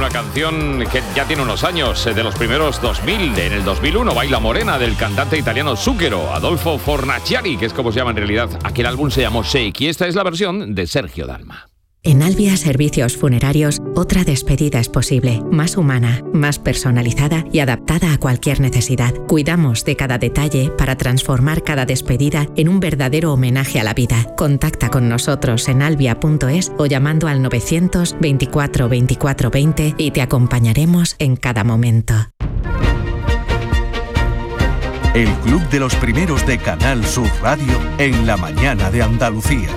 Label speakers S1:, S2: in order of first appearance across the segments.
S1: una canción que ya tiene unos años, de los primeros 2000, en el 2001, Baila Morena, del cantante italiano Zucchero, Adolfo Fornaciari, que es como se llama en realidad. Aquel álbum se llamó Shake y esta es la versión de Sergio Dalma.
S2: En Albia Servicios Funerarios, otra despedida es posible, más humana, más personalizada y adaptada a cualquier necesidad. Cuidamos de cada detalle para transformar cada despedida en un verdadero homenaje a la vida. Contacta con nosotros en albia.es o llamando al 900 24 24 20 y te acompañaremos en cada momento.
S3: El Club de los Primeros de Canal Sur Radio en la mañana de Andalucía.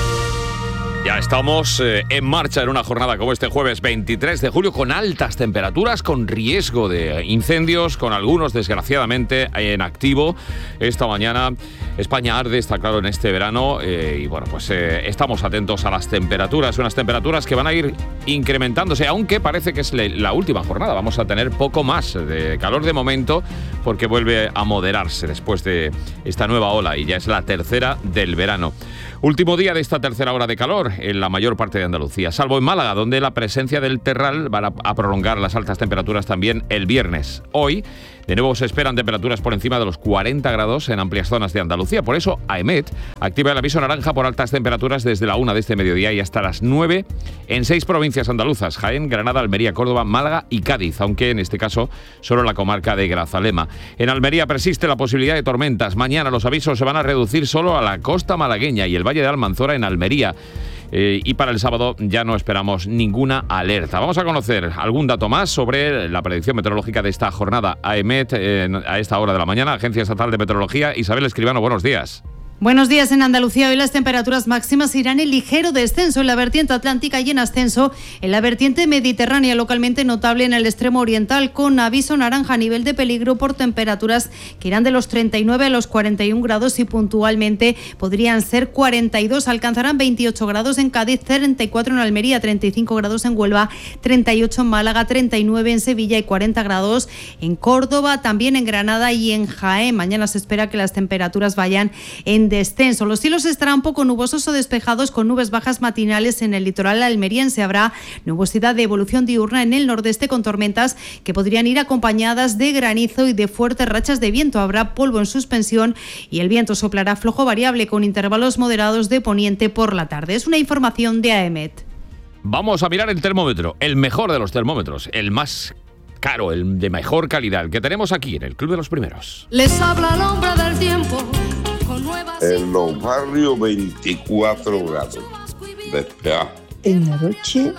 S1: Ya estamos en marcha en una jornada como este jueves 23 de julio con altas temperaturas, con riesgo de incendios, con algunos desgraciadamente en activo. Esta mañana España arde, está claro, en este verano y bueno, pues estamos atentos a las temperaturas, unas temperaturas que van a ir incrementándose, aunque parece que es la última jornada. Vamos a tener poco más de calor de momento porque vuelve a moderarse después de esta nueva ola y ya es la tercera del verano. Último día de esta tercera hora de calor en la mayor parte de Andalucía, salvo en Málaga, donde la presencia del terral va a prolongar las altas temperaturas también el viernes. Hoy, de nuevo, se esperan temperaturas por encima de los 40 grados en amplias zonas de Andalucía. Por eso, AEMET activa el aviso naranja por altas temperaturas desde la 1 de este mediodía y hasta las 9 en 6 provincias andaluzas: Jaén, Granada, Almería, Córdoba, Málaga y Cádiz, aunque en este caso solo la comarca de Grazalema. En Almería persiste la posibilidad de tormentas. Mañana los avisos se van a reducir solo a la costa malagueña y el Valle de Almanzora en Almería. Y para el sábado ya no esperamos ninguna alerta. Vamos a conocer algún dato más sobre la predicción meteorológica de esta jornada. AEMET, a esta hora de la mañana, Agencia Estatal de Meteorología. Isabel Escribano, buenos días.
S4: Buenos días. En Andalucía hoy las temperaturas máximas irán en ligero descenso en la vertiente atlántica y en ascenso en la vertiente mediterránea, localmente notable en el extremo oriental, con aviso naranja a nivel de peligro por temperaturas que irán de los 39 a los 41 grados y puntualmente podrían ser 42. Alcanzarán 28 grados en Cádiz, 34 en Almería, 35 grados en Huelva, 38 en Málaga, 39 en Sevilla y 40 grados en Córdoba, también en Granada y en Jaén. Mañana se espera que las temperaturas vayan en descenso. Los cielos estarán poco nubosos o despejados con nubes bajas matinales en el litoral almeriense. Habrá nubosidad de evolución diurna en el nordeste con tormentas que podrían ir acompañadas de granizo y de fuertes rachas de viento. Habrá polvo en suspensión y el viento soplará flojo variable con intervalos moderados de poniente por la tarde. Es una información de AEMET.
S1: Vamos a mirar el termómetro, el mejor de los termómetros, el más caro, el de mejor calidad, que tenemos aquí en el Club de los Primeros.
S5: Les habla el hombre del tiempo.
S6: En Los Barrios 24 grados, despejado.
S7: En La Roche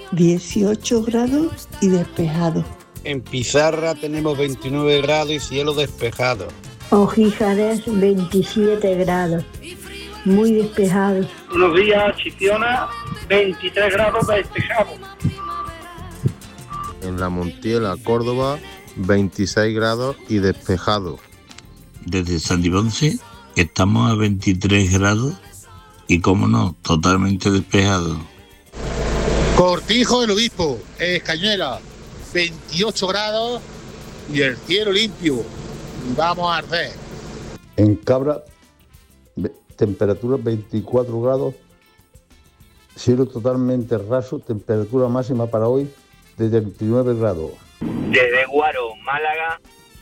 S7: 18 grados y despejado.
S8: En Pizarra tenemos 29 grados y cielo despejado.
S9: Ojíjares 27 grados, muy despejado.
S10: Buenos días, Chipiona, 23 grados despejado.
S11: En La Montiela, Córdoba, 26 grados y despejado.
S12: Desde Santiponce estamos a 23 grados y, como no, totalmente despejado.
S13: Cortijo del Obispo, Cañuela, 28 grados y el cielo limpio. Vamos a arder.
S14: En Cabra, temperatura 24 grados, cielo totalmente raso, temperatura máxima para hoy de 39 grados.
S15: Desde Guaro, Málaga,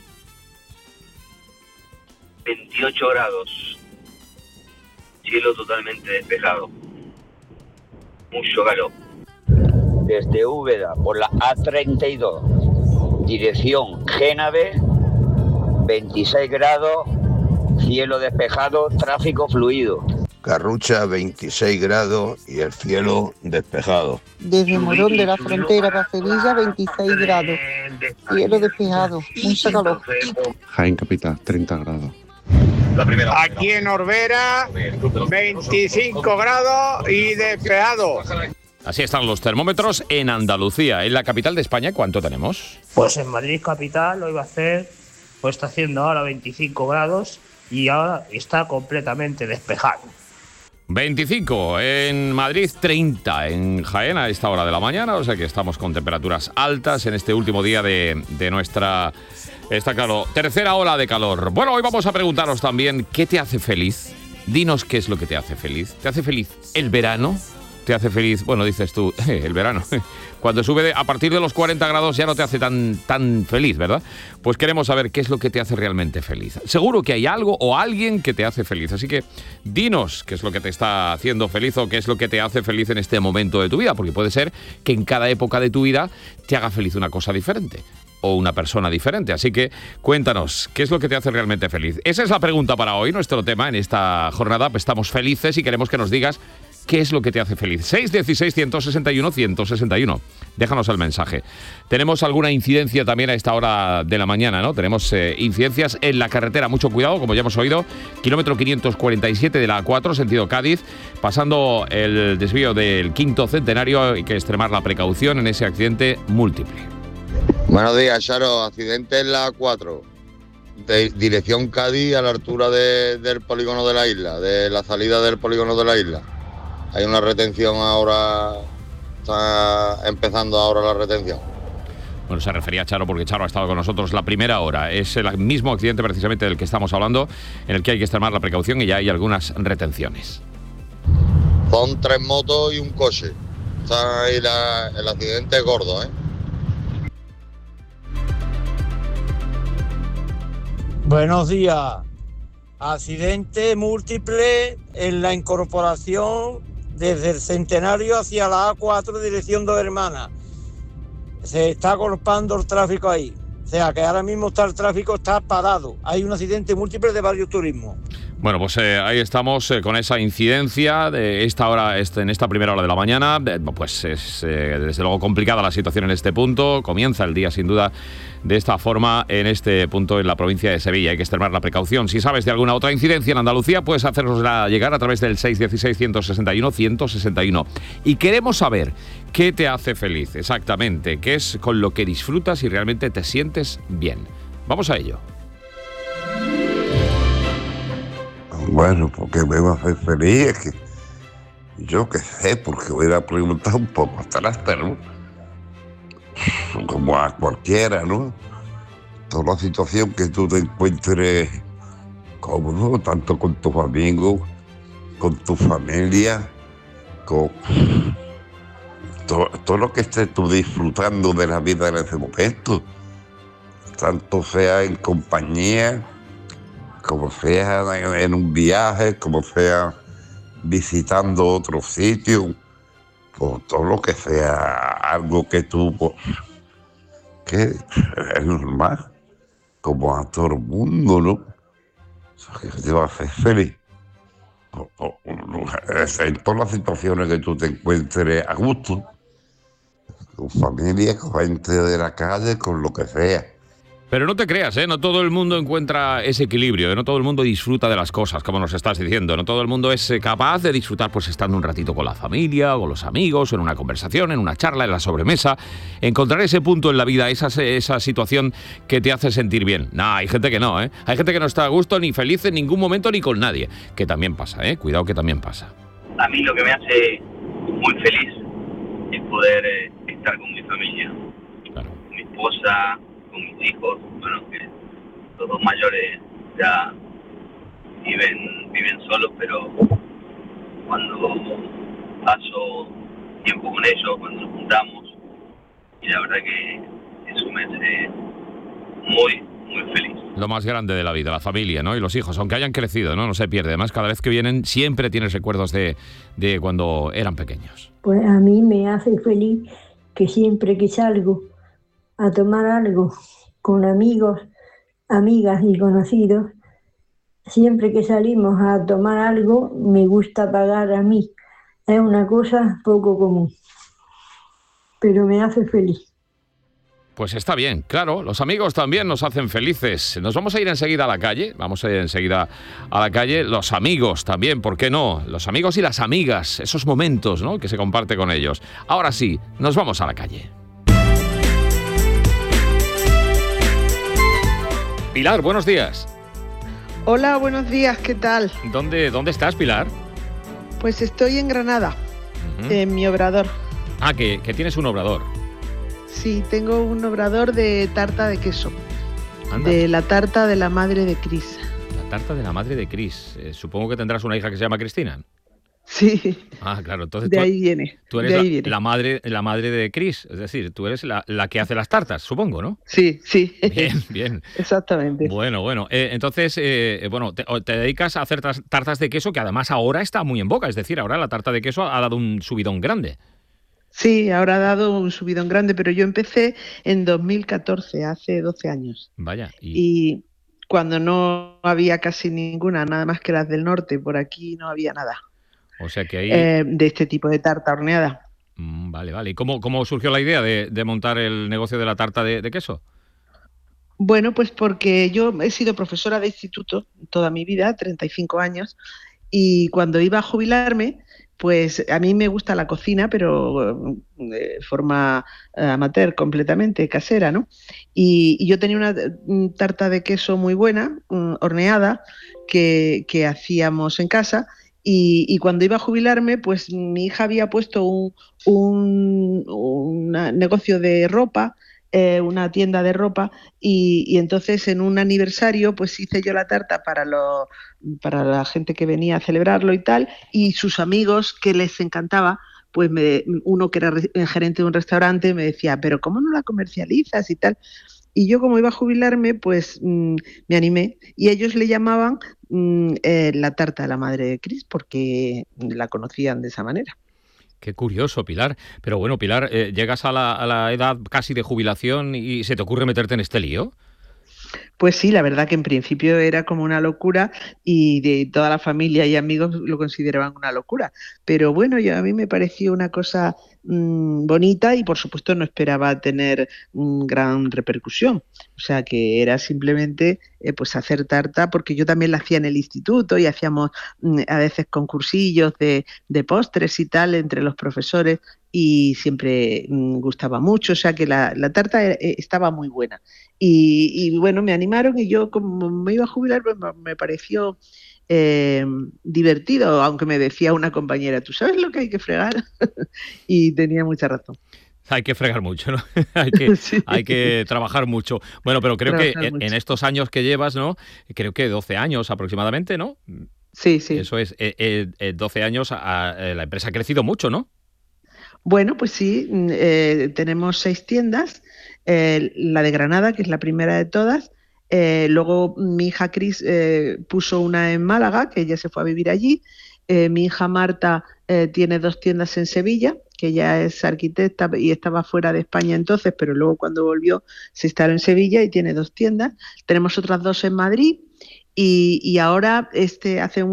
S15: 28 grados, cielo totalmente despejado, mucho calor.
S16: Desde Úbeda por la A32, dirección Génave, 26 grados, cielo despejado, tráfico fluido.
S6: Carrucha, 26 grados y el cielo despejado.
S7: Desde Morón de la Frontera para Sevilla, 26 grados, cielo despejado, mucho calor.
S11: Jaén Capital, 30 grados.
S8: Aquí en Orbera, 25 grados y despejado.
S1: Así están los termómetros en Andalucía. En la capital de España, ¿cuánto tenemos?
S17: Pues en Madrid capital hoy va a hacer, pues está haciendo ahora 25 grados y ahora está completamente despejado.
S1: 25 en Madrid, 30 en Jaén a esta hora de la mañana, o sea que estamos con temperaturas altas en este último día de nuestra, está claro, tercera ola de calor. Bueno, hoy vamos a preguntaros también, ¿qué te hace feliz? Dinos qué es lo que te hace feliz. ¿Te hace feliz el verano? te hace feliz? Bueno, dices tú, el verano. Cuando sube a partir de los 40 grados ya no te hace tan feliz, ¿verdad? Pues queremos saber qué es lo que te hace realmente feliz. Seguro que hay algo o alguien que te hace feliz. Así que dinos qué es lo que te está haciendo feliz o qué es lo que te hace feliz en este momento de tu vida. Porque puede ser que en cada época de tu vida te haga feliz una cosa diferente o una persona diferente. Así que cuéntanos, ¿qué es lo que te hace realmente feliz? Esa es la pregunta para hoy, nuestro tema en esta jornada. Estamos felices y queremos que nos digas qué es lo que te hace feliz. 616-161-161. Déjanos el mensaje. Tenemos alguna incidencia también a esta hora de la mañana, ¿no? Tenemos incidencias en la carretera. Mucho cuidado, como ya hemos oído. Kilómetro 547 de la A4, sentido Cádiz. Pasando el desvío del 5º centenario, hay que extremar la precaución en ese accidente múltiple.
S6: Buenos días, Charo. Accidente en la A4, de dirección Cádiz, a la altura del polígono de la isla, de la salida del polígono de la isla. Hay una retención ahora, está empezando ahora la retención.
S1: Bueno, se refería a Charo porque Charo ha estado con nosotros la primera hora. Es el mismo accidente precisamente del que estamos hablando, en el que hay que extremar la precaución y ya hay algunas retenciones.
S6: Son 3 motos y un coche. Está ahí el accidente es gordo, ¿eh?
S18: Buenos días. Accidente múltiple en la incorporación desde el Centenario hacia la A4, dirección Dos Hermanas. Se está golpeando el tráfico ahí. O sea, que ahora mismo el tráfico está parado. Hay un accidente múltiple de varios turismos.
S1: Bueno, pues ahí estamos con esa incidencia de esta hora, en esta primera hora de la mañana. Pues es desde luego complicada la situación en este punto. Comienza el día sin duda de esta forma en este punto en la provincia de Sevilla. Hay que extremar la precaución. Si sabes de alguna otra incidencia en Andalucía, puedes hacernosla llegar a través del 616-161-161. Y queremos saber qué te hace feliz exactamente, qué es con lo que disfrutas y realmente te sientes bien. Vamos a ello.
S19: Bueno, porque me va a hacer feliz, es que yo qué sé, porque voy a preguntar un poco atrás, pero como a cualquiera, ¿no? Toda la situación que tú te encuentres cómodo, tanto con tus amigos, con tu familia, con todo lo que estés tú disfrutando de la vida en ese momento, tanto sea en compañía, como sea en un viaje, como sea visitando otro sitio, por todo lo que sea algo que tú, pues, que es normal, como a todo el mundo, ¿no? O sea, que te va a hacer feliz. En todas las situaciones que tú te encuentres a gusto, con familia, con gente de la calle, con lo que sea.
S1: Pero no te creas, no todo el mundo encuentra ese equilibrio, no todo el mundo disfruta de las cosas, como nos estás diciendo, no todo el mundo es capaz de disfrutar pues estando un ratito con la familia, o con los amigos, en una conversación, en una charla, en la sobremesa, encontrar ese punto en la vida, esa situación que te hace sentir bien. No, hay gente que no, hay gente que no está a gusto ni feliz en ningún momento ni con nadie, que también pasa, cuidado que también pasa.
S15: A mí lo que me hace muy feliz es poder estar con mi familia, claro. Con mi esposa, con mis hijos, bueno, que los dos mayores ya viven solos, pero cuando paso tiempo con ellos, cuando nos juntamos, y la verdad que eso me hace muy, muy feliz.
S1: Lo más grande de la vida, la familia, ¿no? Y los hijos, aunque hayan crecido, no se pierde. Además, cada vez que vienen siempre tienes recuerdos de cuando eran pequeños.
S9: Pues a mí me hace feliz que siempre que salgo a tomar algo con amigos, amigas y conocidos, siempre que salimos a tomar algo me gusta pagar a mí. Es una cosa poco común, pero me hace feliz.
S1: Pues está bien, claro, los amigos también nos hacen felices. Nos vamos a ir enseguida a la calle, los amigos también, ¿por qué no? Los amigos y las amigas, esos momentos, ¿no?, que se comparte con ellos. Ahora sí, nos vamos a la calle. Pilar, buenos días.
S20: Hola, buenos días, ¿qué tal?
S1: ¿Dónde estás, Pilar?
S20: Pues estoy en Granada, en mi obrador.
S1: Ah, que tienes un obrador.
S20: Sí, tengo un obrador de tarta de queso.
S1: Anda.
S20: De la tarta de la madre de Cris.
S1: La tarta de la madre de Cris. Supongo que tendrás una hija que se llama Cristina.
S20: Sí.
S1: Ah, claro, entonces
S20: de ahí viene.
S1: Tú eres la madre de Cris, es decir, tú eres la que hace las tartas, supongo, ¿no?
S20: Sí.
S1: Bien.
S20: Exactamente.
S1: Bueno. Entonces, te dedicas a hacer tartas de queso, que además ahora está muy en boca, es decir, ahora la tarta de queso ha dado un subidón grande.
S20: Sí, ahora ha dado un subidón grande, pero yo empecé en 2014, hace 12 años.
S1: Vaya.
S20: Y cuando no había casi ninguna, nada más que las del norte, por aquí no había nada.
S1: O sea que ahí...
S20: de este tipo de tarta horneada.
S1: Vale. ¿Y cómo surgió la idea de montar el negocio de la tarta de queso?
S20: Bueno, pues porque yo he sido profesora de instituto toda mi vida, 35 años, y cuando iba a jubilarme, pues a mí me gusta la cocina, pero de forma amateur, completamente casera, ¿no? Y yo tenía una tarta de queso muy buena, horneada, que hacíamos en casa. Y cuando iba a jubilarme, pues mi hija había puesto un negocio de ropa, una tienda de ropa, y entonces en un aniversario pues hice yo la tarta para la gente que venía a celebrarlo y tal, y sus amigos, que les encantaba, pues uno que era gerente de un restaurante me decía, pero ¿cómo no la comercializas y tal? Y yo, como iba a jubilarme, pues me animé, y ellos le llamaban la tarta de la madre de Cris, porque la conocían de esa manera.
S1: Qué curioso, Pilar. Pero bueno, Pilar, llegas a la edad casi de jubilación y ¿se te ocurre meterte en este lío?
S20: Pues sí, la verdad que en principio era como una locura, y de toda la familia y amigos lo consideraban una locura. Pero bueno, a mí me pareció una cosa bonita, y por supuesto no esperaba tener gran repercusión. O sea que era simplemente pues hacer tarta, porque yo también la hacía en el instituto y hacíamos a veces concursillos de postres y tal entre los profesores, y siempre gustaba mucho. O sea que la tarta estaba muy buena. Y bueno, me animaron, y yo, como me iba a jubilar, pues me pareció divertido, aunque me decía una compañera, ¿tú sabes lo que hay que fregar? Y tenía mucha razón.
S1: Hay que fregar mucho, ¿no? Hay que trabajar mucho. Bueno, pero creo que en estos años que llevas, ¿no? Creo que 12 años aproximadamente, ¿no?
S20: Sí.
S1: Eso es, 12 años, la empresa ha crecido mucho, ¿no?
S20: Bueno, pues sí, tenemos 6 tiendas, la de Granada, que es la primera de todas. Luego mi hija Cris puso una en Málaga, que ella se fue a vivir allí. Mi hija Marta tiene 2 tiendas en Sevilla, que ella es arquitecta y estaba fuera de España entonces, pero luego cuando volvió se instaló en Sevilla y tiene 2 tiendas. Tenemos otras 2 en Madrid. Y ahora, hace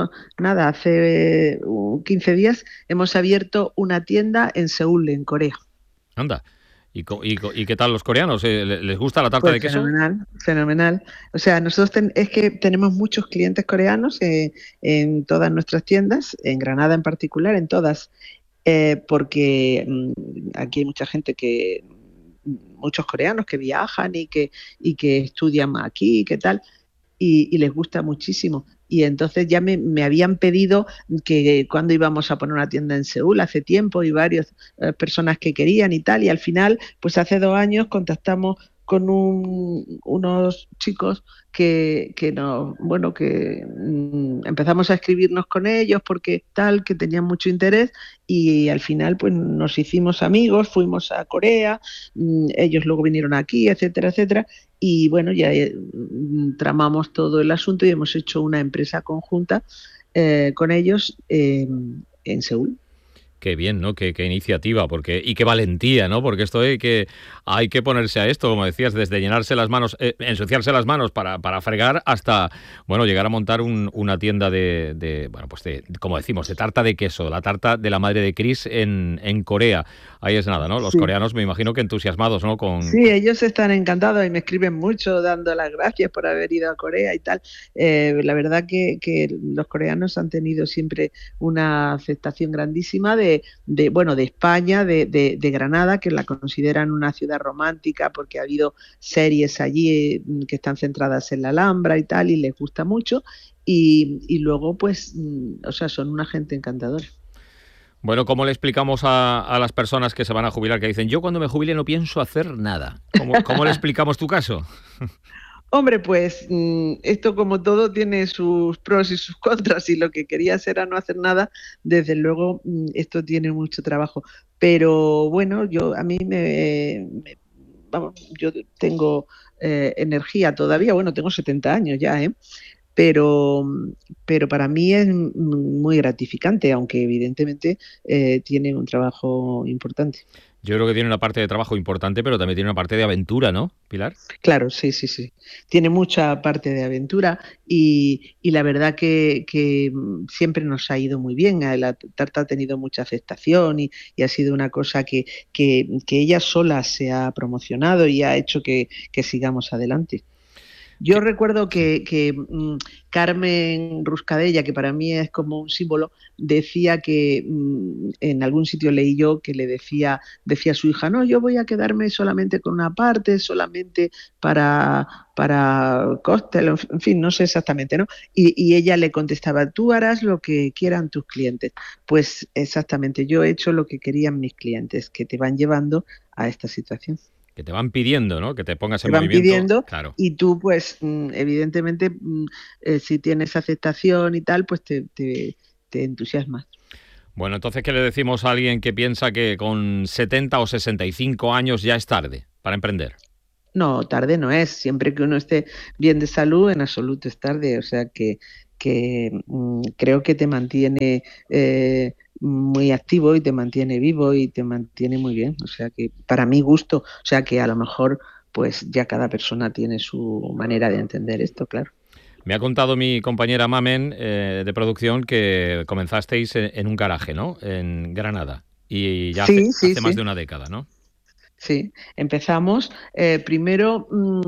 S20: 15 días, hemos abierto una tienda en Seúl, en Corea.
S1: Anda. ¿Y qué tal los coreanos? ¿Les gusta la tarta de queso?
S20: Fenomenal. O sea, nosotros es que tenemos muchos clientes coreanos en todas nuestras tiendas, en Granada en particular, en todas, porque aquí hay mucha gente muchos coreanos que viajan y que estudian aquí, ¿qué tal? Y les gusta muchísimo. Y entonces ya me habían pedido que cuando íbamos a poner una tienda en Seúl hace tiempo, y varias personas que querían y tal, y al final, pues hace 2 años contactamos con unos chicos que empezamos a escribirnos con ellos porque que tenían mucho interés, y al final pues nos hicimos amigos, fuimos a Corea, ellos luego vinieron aquí, etcétera, etcétera, y bueno, ya tramamos todo el asunto y hemos hecho una empresa conjunta con ellos en Seúl.
S1: Qué bien, ¿no? Qué iniciativa, y qué valentía, ¿no? Porque esto hay que ponerse a esto, como decías, desde llenarse las manos, ensuciarse las manos para fregar, hasta, bueno, llegar a montar una tienda como decimos, de tarta de queso, la tarta de la madre de Cris en Corea. Ahí es nada, ¿no? Los coreanos, me imagino que entusiasmados, ¿no?
S20: Sí, ellos están encantados y me escriben mucho dando las gracias por haber ido a Corea y tal. La verdad que los coreanos han tenido siempre una aceptación grandísima de España, de Granada, que la consideran una ciudad romántica porque ha habido series allí que están centradas en la Alhambra y tal, y les gusta mucho, y luego pues, son una gente encantadora.
S1: Bueno, ¿cómo le explicamos a las personas que se van a jubilar, que dicen, yo cuando me jubile no pienso hacer nada? ¿Cómo le explicamos tu caso?
S20: Hombre, pues esto como todo tiene sus pros y sus contras, y lo que querías era no hacer nada. Desde luego esto tiene mucho trabajo, pero bueno, yo tengo energía todavía, bueno, tengo 70 años ya, pero para mí es muy gratificante, aunque evidentemente tiene un trabajo importante.
S1: Yo creo que tiene una parte de trabajo importante, pero también tiene una parte de aventura, ¿no, Pilar?
S20: Claro, sí. Tiene mucha parte de aventura y la verdad que siempre nos ha ido muy bien. La tarta ha tenido mucha aceptación y ha sido una cosa que ella sola se ha promocionado y ha hecho que sigamos adelante. Yo recuerdo que Carmen Ruscadella, que para mí es como un símbolo, decía que en algún sitio leí yo que le decía a su hija, no, yo voy a quedarme solamente con una parte, solamente para cóctel, en fin, no sé exactamente, ¿no? Y ella le contestaba, tú harás lo que quieran tus clientes. Pues exactamente, yo he hecho lo que querían mis clientes, que te van llevando a esta situación.
S1: Que te van pidiendo, ¿no? Que te pongas en
S20: movimiento. Te van pidiendo,
S1: claro.
S20: Y tú, pues, evidentemente, si tienes aceptación y tal, pues te entusiasmas.
S1: Bueno, entonces, ¿qué le decimos a alguien que piensa que con 70 o 65 años ya es tarde para emprender?
S20: No, tarde no es. Siempre que uno esté bien de salud, en absoluto es tarde. O sea que creo que te mantiene muy activo y te mantiene vivo y te mantiene muy bien. O sea que para mi gusto, o sea que a lo mejor pues ya cada persona tiene su manera de entender esto, claro.
S1: Me ha contado mi compañera Mamen de producción que comenzasteis en un garaje, ¿no? En Granada. Y ya hace más de una década, ¿no?
S20: Sí, empezamos. Primero,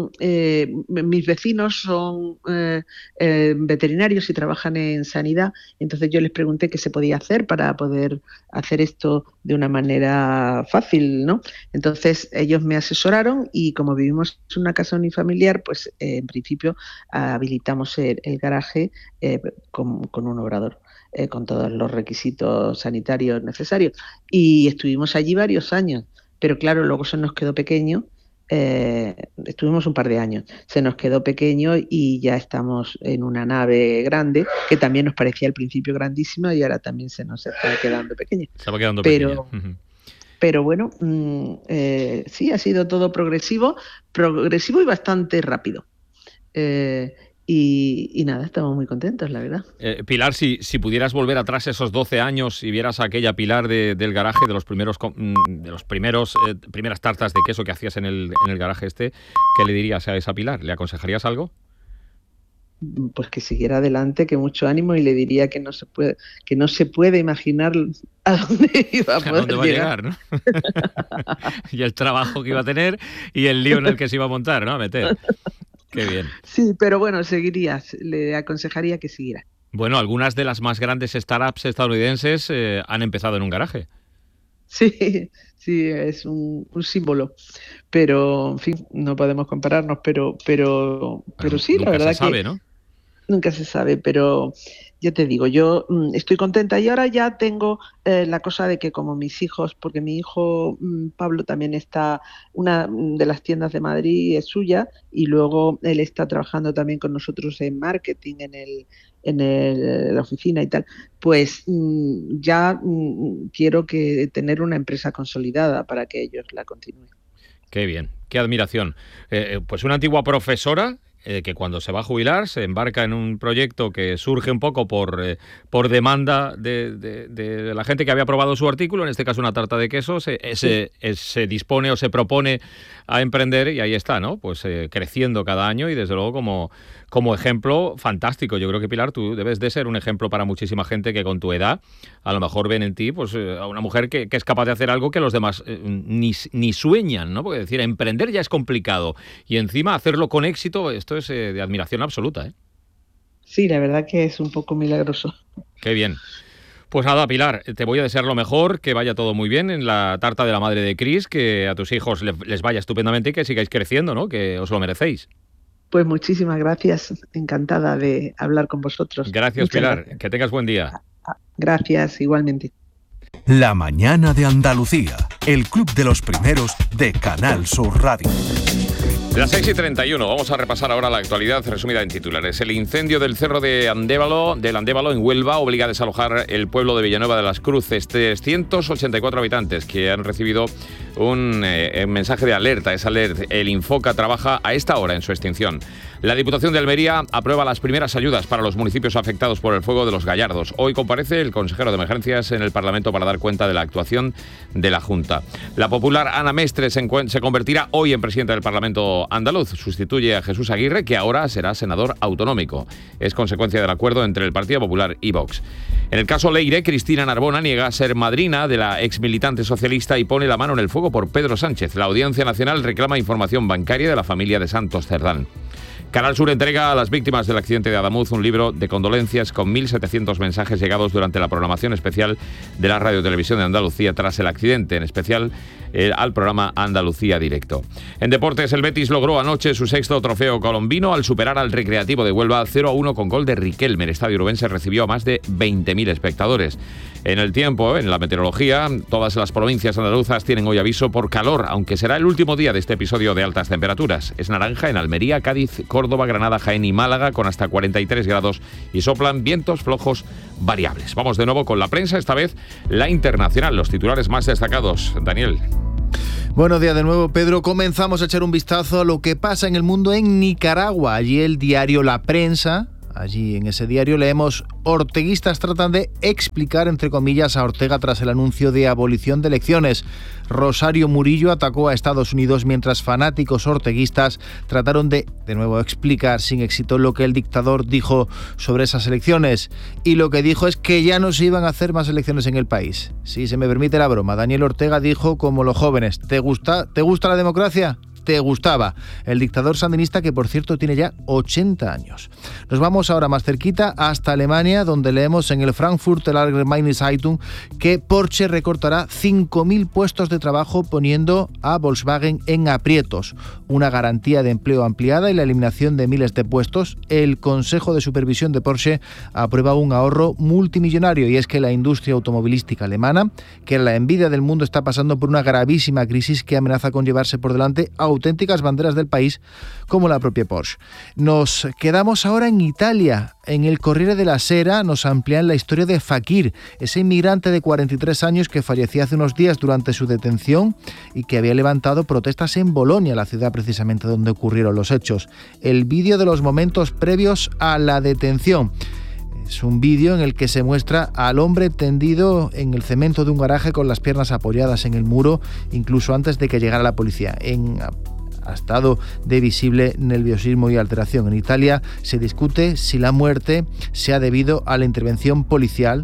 S20: mis vecinos son veterinarios y trabajan en sanidad, entonces yo les pregunté qué se podía hacer para poder hacer esto de una manera fácil, ¿no? Entonces ellos me asesoraron y como vivimos en una casa unifamiliar, pues en principio habilitamos el garaje con un obrador. Con todos los requisitos sanitarios necesarios. Y estuvimos allí varios años. Pero claro, luego se nos quedó pequeño, estuvimos un par de años, se nos quedó pequeño y ya estamos en una nave grande, que también nos parecía al principio grandísima y ahora también se nos está quedando pequeña.
S1: Se va quedando pequeña.
S20: Pero bueno, sí, ha sido todo progresivo y bastante rápido. Y nada, estamos muy contentos, la verdad.
S1: Pilar, si pudieras volver atrás esos 12 años y vieras a aquella Pilar del garaje, de los primeras tartas de queso que hacías en el garaje ¿qué le dirías a esa Pilar? ¿Le aconsejarías algo?
S20: Pues que siguiera adelante, que mucho ánimo, y le diría que no se puede imaginar a dónde iba a poder
S1: ¿A dónde va a llegar, ¿no? Y el trabajo que iba a tener y el lío en el que se iba a montar, ¿no? A meter. Qué bien.
S20: Sí, pero bueno, le aconsejaría que siguiera.
S1: Bueno, algunas de las más grandes startups estadounidenses han empezado en un garaje.
S20: Sí, es un símbolo. Pero, en fin, no podemos compararnos, pero sí, la verdad que... Nunca se sabe, ¿no? Nunca se sabe, pero ya te digo, yo estoy contenta y ahora ya tengo la cosa de que como mis hijos, porque mi hijo Pablo también está, una de las tiendas de Madrid es suya y luego él está trabajando también con nosotros en marketing, en la oficina y tal, pues ya quiero tener una empresa consolidada para que ellos la continúen.
S1: Qué bien, qué admiración. Pues una antigua profesora que cuando se va a jubilar se embarca en un proyecto que surge un poco por demanda de la gente que había probado su artículo, en este caso una tarta de queso, se dispone o se propone a emprender y ahí está, ¿no? Pues creciendo cada año y desde luego como ejemplo fantástico. Yo creo que, Pilar, tú debes de ser un ejemplo para muchísima gente que con tu edad a lo mejor ven en ti pues a una mujer que es capaz de hacer algo que los demás ni sueñan, ¿no? Porque decir, emprender ya es complicado y encima hacerlo con éxito, esto es de admiración absoluta, ¿eh?
S20: Sí, la verdad que es un poco milagroso.
S1: Qué bien. Pues nada, Pilar, te voy a desear lo mejor, que vaya todo muy bien en la tarta de la madre de Cris, que a tus hijos les vaya estupendamente y que sigáis creciendo, ¿no? Que os lo merecéis.
S20: Pues muchísimas gracias, encantada de hablar con vosotros.
S1: Gracias, Pilar, gracias. Que tengas buen día.
S20: Gracias, igualmente.
S3: La mañana de Andalucía, el club de los primeros de Canal Sur Radio.
S1: Las 6:31, vamos a repasar ahora la actualidad resumida en titulares. El incendio del cerro de Andévalo en Huelva obliga a desalojar el pueblo de Villanueva de las Cruces. 384 habitantes que han recibido un mensaje de alerta. Es alert. El Infoca trabaja a esta hora en su extinción. La Diputación de Almería aprueba las primeras ayudas para los municipios afectados por el fuego de Los Gallardos. Hoy comparece el consejero de Emergencias en el Parlamento para dar cuenta de la actuación de la Junta. La popular Ana Mestre se convertirá hoy en presidenta del Parlamento andaluz. Sustituye a Jesús Aguirre, que ahora será senador autonómico. Es consecuencia del acuerdo entre el Partido Popular y Vox. En el caso Leire, Cristina Narbona niega ser madrina de la exmilitante socialista y pone la mano en el fuego por Pedro Sánchez. La Audiencia Nacional reclama información bancaria de la familia de Santos Cerdán. Canal Sur entrega a las víctimas del accidente de Adamuz un libro de condolencias con 1.700 mensajes llegados durante la programación especial de la Radio Televisión de Andalucía tras el accidente, en especial al programa Andalucía Directo. En deportes, el Betis logró anoche su 6º trofeo colombino al superar al Recreativo de Huelva 0-1 con gol de Riquelme. El estadio urubense recibió a más de 20.000 espectadores. En el tiempo, en la meteorología, todas las provincias andaluzas tienen hoy aviso por calor, aunque será el último día de este episodio de altas temperaturas. Es naranja en Almería, Cádiz, Córdoba, Granada, Jaén y Málaga, con hasta 43 grados y soplan vientos flojos variables. Vamos de nuevo con la prensa, esta vez la internacional, los titulares más destacados. Daniel.
S21: Buenos días de nuevo, Pedro. Comenzamos a echar un vistazo a lo que pasa en el mundo en Nicaragua. Allí el diario La Prensa. Allí en ese diario leemos: orteguistas tratan de explicar, entre comillas, a Ortega tras el anuncio de abolición de elecciones. Rosario Murillo atacó a Estados Unidos mientras fanáticos orteguistas trataron de nuevo, explicar sin éxito lo que el dictador dijo sobre esas elecciones. Y lo que dijo es que ya no se iban a hacer más elecciones en el país. Si se me permite la broma, Daniel Ortega dijo como los jóvenes: ¿Te gusta la democracia? Te gustaba. El dictador sandinista, que por cierto tiene ya 80 años. Nos vamos ahora más cerquita hasta Alemania, donde leemos en el Frankfurter Allgemeine Zeitung que Porsche recortará 5.000 puestos de trabajo poniendo a Volkswagen en aprietos. Una garantía de empleo ampliada y la eliminación de miles de puestos. El Consejo de Supervisión de Porsche aprueba un ahorro multimillonario, y es que la industria automovilística alemana, que era la envidia del mundo, está pasando por una gravísima crisis que amenaza con llevarse por delante auténticas banderas del país como la propia Porsche. Nos quedamos ahora en Italia. En el Corriere della Sera nos amplían la historia de Fakir, ese inmigrante de 43 años que falleció hace unos días durante su detención y que había levantado protestas en Bolonia, la ciudad precisamente donde ocurrieron los hechos. El vídeo de los momentos previos a la detención. Es un vídeo en el que se muestra al hombre tendido en el cemento de un garaje con las piernas apoyadas en el muro, incluso antes de que llegara la policía, en estado de visible nerviosismo y alteración. En Italia se discute si la muerte se ha debido a la intervención policial,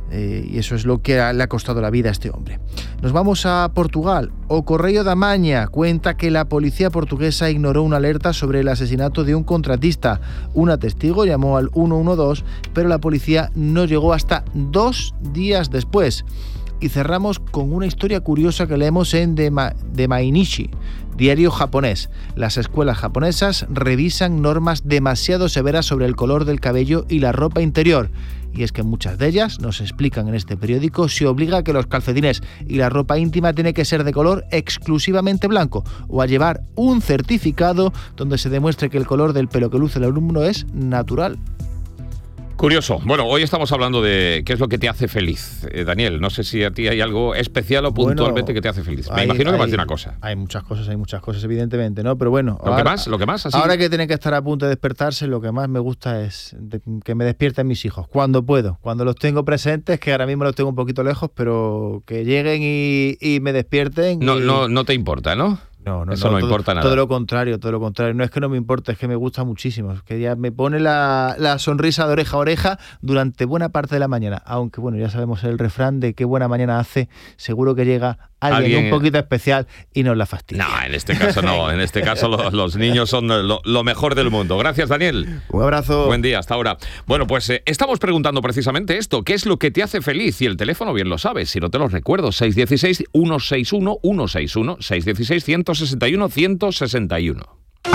S21: y eso es lo que le ha costado la vida a este hombre. Nos vamos a Portugal. O Correio da Maña cuenta que la policía portuguesa ignoró una alerta sobre el asesinato de un contratista. Una testigo llamó al 112, pero la policía no llegó hasta 2 días después. Y cerramos con una historia curiosa que leemos en The Mainichi, diario japonés. Las escuelas japonesas revisan normas demasiado severas sobre el color del cabello y la ropa interior. Y es que muchas de ellas, nos explican en este periódico, se obliga a que los calcetines y la ropa íntima tiene que ser de color exclusivamente blanco, o a llevar un certificado donde se demuestre que el color del pelo que luce el alumno es natural.
S1: Curioso. Bueno, hoy estamos hablando de qué es lo que te hace feliz. Daniel, no sé si a ti hay algo especial o puntualmente que te hace feliz. Me imagino que más de una cosa.
S21: Hay muchas cosas, evidentemente, ¿no? Pero bueno,
S1: lo que más así.
S21: Ahora que tienen que estar a punto de despertarse, lo que más me gusta es que me despierten mis hijos. Cuando puedo, cuando los tengo presentes, que ahora mismo los tengo un poquito lejos, pero que lleguen y me despierten.
S1: No te importa, ¿no?
S21: No,
S1: eso no importa nada.
S21: Todo lo contrario. No es que no me importe, es que me gusta muchísimo. Es que ya me pone la sonrisa de oreja a oreja durante buena parte de la mañana. Aunque bueno, ya sabemos el refrán de qué buena mañana hace. Seguro que llega alguien un poquito especial y nos la fastidia.
S1: No, en este caso no. En este caso los niños son lo mejor del mundo. Gracias, Daniel.
S21: Un abrazo.
S1: Buen día, hasta ahora. Bueno, pues estamos preguntando precisamente esto. ¿Qué es lo que te hace feliz? Y el teléfono bien lo sabes. Si no te lo recuerdo, 616-161-161, 616-161-161.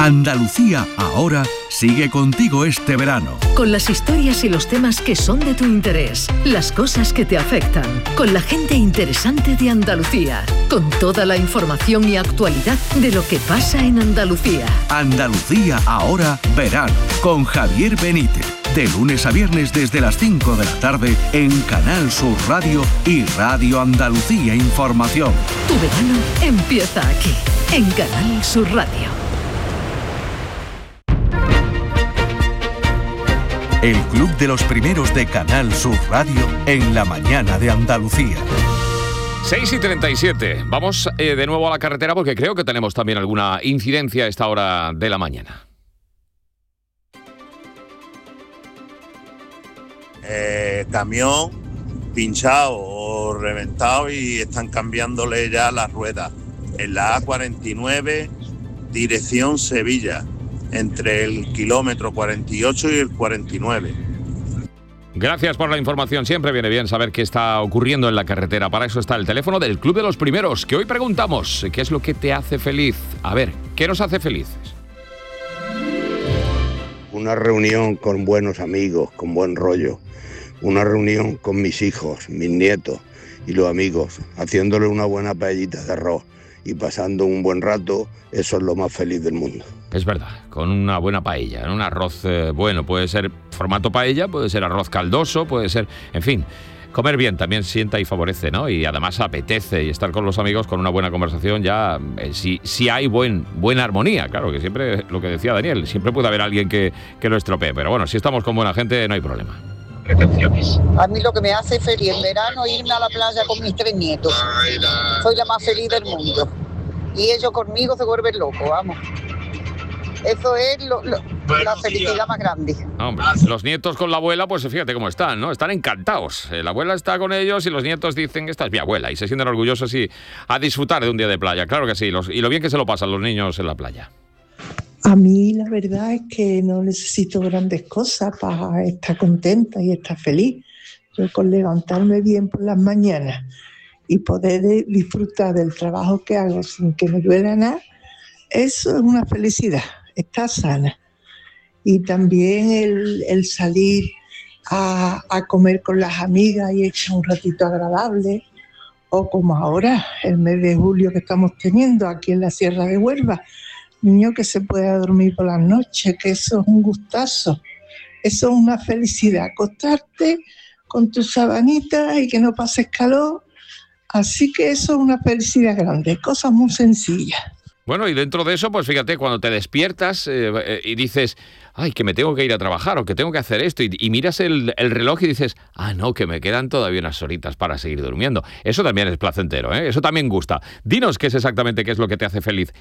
S3: Andalucía Ahora sigue contigo este verano.
S2: Con las historias y los temas que son de tu interés, las cosas que te afectan, con la gente interesante de Andalucía, con toda la información y actualidad de lo que pasa en Andalucía.
S3: Andalucía Ahora verano, con Javier Benítez. De lunes a viernes desde las 5 de la tarde en Canal Sur Radio y Radio Andalucía Información.
S2: Tu verano empieza aquí, en Canal Sur Radio.
S3: El Club de los Primeros de Canal Sur Radio en la mañana de Andalucía.
S1: 6:37. Vamos de nuevo a la carretera porque creo que tenemos también alguna incidencia a esta hora de la mañana.
S22: Camión pinchado o reventado y están cambiándole ya las ruedas. En la A49, dirección Sevilla, entre el kilómetro 48 y el 49.
S1: Gracias por la información. Siempre viene bien saber qué está ocurriendo en la carretera. Para eso está el teléfono del Club de los Primeros, que hoy preguntamos qué es lo que te hace feliz. A ver, ¿qué nos hace felices?
S23: Una reunión con buenos amigos, con buen rollo. Una reunión con mis hijos, mis nietos y los amigos, haciéndole una buena paellita de arroz y pasando un buen rato. Eso es lo más feliz del mundo.
S1: Es verdad, con una buena paella, un arroz bueno, puede ser formato paella, puede ser arroz caldoso, puede ser, en fin, comer bien también sienta y favorece, ¿no? Y además apetece, y estar con los amigos con una buena conversación ya, si hay buena armonía, claro, que siempre, lo que decía Daniel, siempre puede haber alguien que lo estropee, pero bueno, si estamos con buena gente no hay problema.
S7: A mí lo que me hace feliz en verano es irme a la playa con mis 3 nietos. Soy la más feliz del mundo. Y ellos conmigo se vuelven locos, vamos. Eso es la felicidad más grande.
S1: Hombre, los nietos con la abuela, pues fíjate cómo están, ¿no? Están encantados. La abuela está con ellos y los nietos dicen, esta es mi abuela, y se sienten orgullosos y a disfrutar de un día de playa. Claro que sí, y lo bien que se lo pasan los niños en la playa.
S24: A mí la verdad es que no necesito grandes cosas para estar contenta y estar feliz. Yo con levantarme bien por las mañanas y poder disfrutar del trabajo que hago sin que me duela nada, eso es una felicidad, estar sana. Y también el salir a comer con las amigas y echar un ratito agradable, o como ahora, el mes de julio que estamos teniendo aquí en la Sierra de Huelva, niño, que se pueda dormir por las noches, que eso es un gustazo, eso es una felicidad, acostarte con tu sabanita y que no pases calor, así que eso es una felicidad grande, cosas muy sencillas.
S1: Bueno, y dentro de eso, pues fíjate, cuando te despiertas y dices, ay, que me tengo que ir a trabajar o que tengo que hacer esto, y miras el reloj y dices, no, que me quedan todavía unas horitas para seguir durmiendo. Eso también es placentero, ¿eh? Eso también gusta. Dinos qué es exactamente qué es lo que te hace feliz.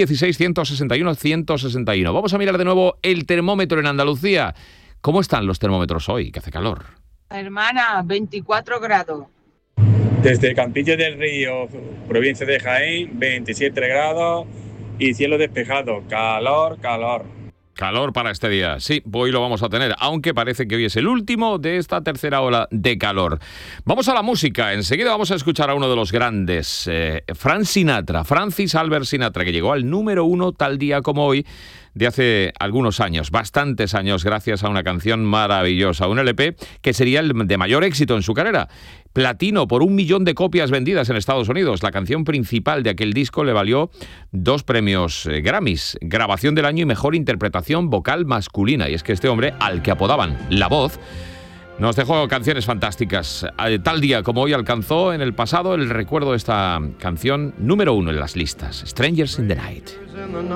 S1: 616-161-161. Vamos a mirar de nuevo el termómetro en Andalucía. ¿Cómo están los termómetros hoy? Que hace calor.
S25: Hermana, 24 grados.
S26: Desde Campillo del Río, provincia de Jaén, 27 grados y cielo despejado. Calor, calor.
S1: Calor para este día. Sí, hoy lo vamos a tener, aunque parece que hoy es el último de esta tercera ola de calor. Vamos a la música. Enseguida vamos a escuchar a uno de los grandes, Francis Albert Sinatra, que llegó al número 1 tal día como hoy, de hace algunos años, bastantes años, gracias a una canción maravillosa, un LP que sería el de mayor éxito en su carrera. Platino por 1 millón de copias vendidas en Estados Unidos. La canción principal de aquel disco le valió 2 premios Grammys, grabación del año y mejor interpretación vocal masculina. Y es que este hombre, al que apodaban La Voz, nos dejó canciones fantásticas. Tal día como hoy alcanzó en el pasado el recuerdo de esta canción número 1 en las listas, Strangers in the Night.